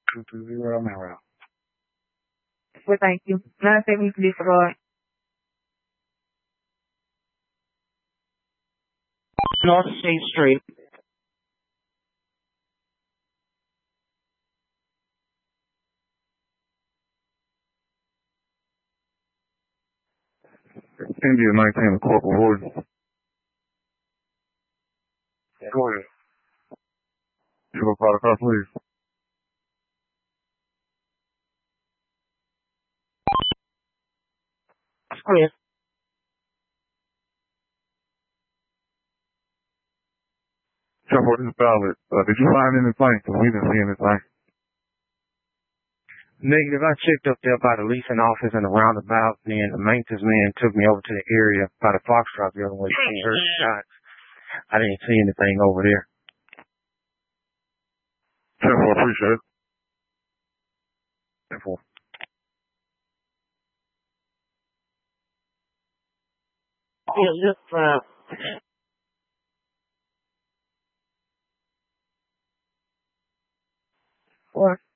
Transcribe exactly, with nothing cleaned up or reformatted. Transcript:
two two zero, man, route. Well, thank you. nine seventy disregard. North State Street. India nineteen, the Corporal Ward. Yeah, go ahead. You have a product car, please. It's clear. Trouble, this is valid. Uh, did you find anything? Because we didn't see anything. Negative. I checked up there by the leasing office and the roundabout, and then the maintenance man took me over to the area by the Foxtrot the other way. He heard the shots. I didn't see anything over there. ten four, appreciate it. ten four. Yeah, just, uh, Four.